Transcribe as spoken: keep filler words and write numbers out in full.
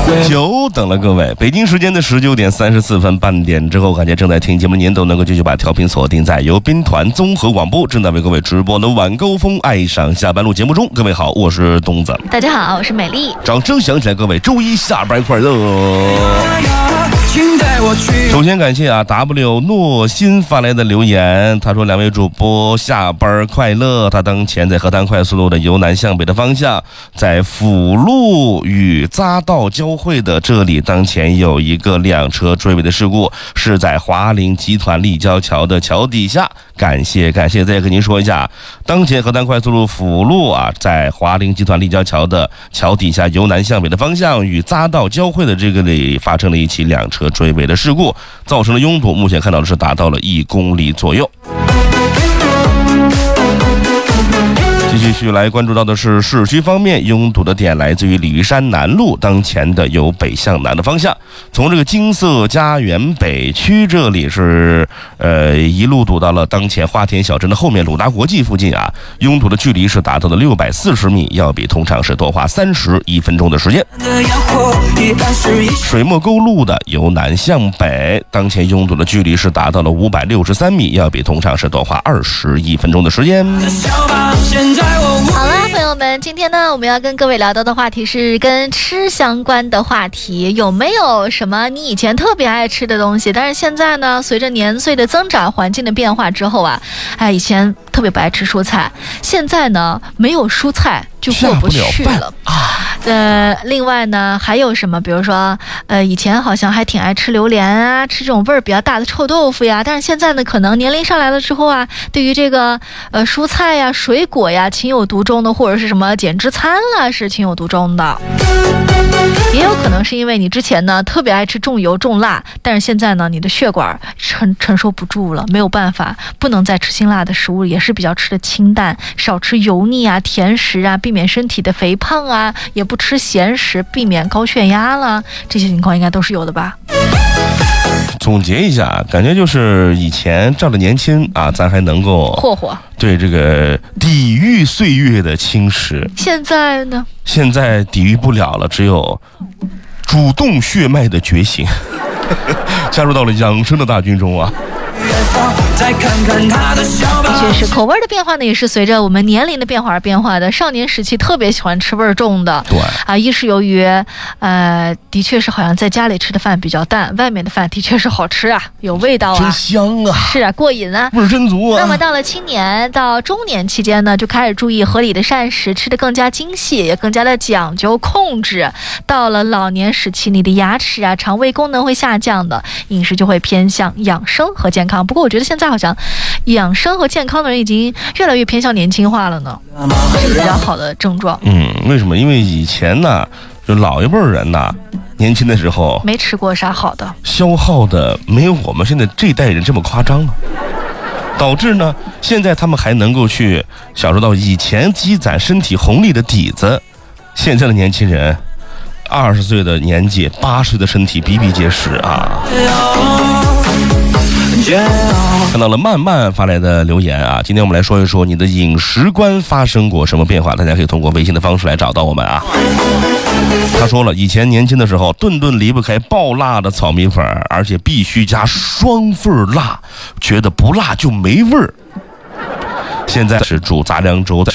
久等了各位，北京时间的十九点三十四分，半点之后，感谢正在听节目的您都能够继续把调频锁定在由宾团综合广播正在为各位直播的晚高峰爱上下班路节目中。各位好，我是东子。 大家好，我是美丽。 掌声响起来，各位周一下班快乐。首先感谢啊 W 诺心发来的留言，他说两位主播下班快乐。他当前在河滩快速路的由南向北的方向，在辅路与匝道交汇的这里，当前有一个两车追尾的事故，是在华菱集团立交桥的桥底下。感谢感谢，再跟您说一下，当前河滩快速路辅路啊，在华菱集团立交桥的桥底下由南向北的方向与匝道交汇的这个里发生了一起两车追尾的事故，造成了拥堵，目前看到的是达到了一公里左右。继续来关注到的是市区方面，拥堵的点来自于鲤鱼山南路，当前的由北向南的方向，从这个金色家园北区这里是呃一路堵到了当前花田小镇的后面鲁达国际附近啊，拥堵的距离是达到了六百四十米，要比通常是多花三十一分钟的时间。水墨沟路的由南向北，当前拥堵的距离是达到了五百六十三米，要比通常是多花二十一分钟的时间。 好了，朋友们，今天呢，我们要跟各位聊到的话题是跟吃相关的话题。有没有什么你以前特别爱吃的东西，但是现在呢，随着年岁的增长，环境的变化之后啊，哎，以前特别不爱吃蔬菜，现在呢，没有蔬菜就过不去了啊。呃，另外呢，还有什么？比如说，呃，以前好像还挺爱吃榴莲啊，吃这种味儿比较大的臭豆腐呀。但是现在呢，可能年龄上来了之后啊，对于这个呃蔬菜呀、水果呀，情有独钟的，或者是什么减脂餐啦，是情有独钟的。也有可能是因为你之前呢特别爱吃重油重辣，但是现在呢你的血管承承受不住了，没有办法，不能再吃辛辣的食物，也是比较吃的清淡，少吃油腻啊、甜食啊，避免身体的肥胖啊，也不吃咸食，避免高血压了，这些情况应该都是有的吧。 总结一下，感觉就是以前仗着年轻啊，咱还能够霍霍对这个抵御岁月的侵蚀。现在呢？ 现在抵御不了了，只有主动血脉的觉醒，加入到了养生的大军中啊。 再看看他的小吧，确实口味的变化呢，也是随着我们年龄的变化而变化的。少年时期特别喜欢吃味儿重的， 对啊，一是由于呃，的确是好像在家里吃的饭比较淡，外面的饭的确是好吃啊，有味道啊， 真香啊， 是啊，过瘾啊， 味儿真足啊。 那么到了青年到中年期间呢，就开始注意合理的膳食，吃得更加精细，也更加的讲究控制。到了老年时期，你的牙齿啊、肠胃功能会下降的，饮食就会偏向养生和健康。不过我觉得现在好像养生和健康的人已经越来越偏向年轻化了呢，是比较好的症状。 嗯，为什么？因为以前呢，就老一辈人呢，年轻的时候没吃过啥好的， 消耗的没有我们现在这一代人这么夸张了，导致呢，现在他们还能够去享受到以前积攒身体红利的底子。现在的年轻人，二十岁的年纪，八十岁的身体比比皆是啊。看到了慢慢发来的留言啊，今天我们来说一说你的饮食观发生过什么变化，大家可以通过微信的方式来找到我们啊。他说了，以前年轻的时候顿顿离不开爆辣的炒米粉，而且必须加双份辣，觉得不辣就没味儿。现在是煮杂粮粥。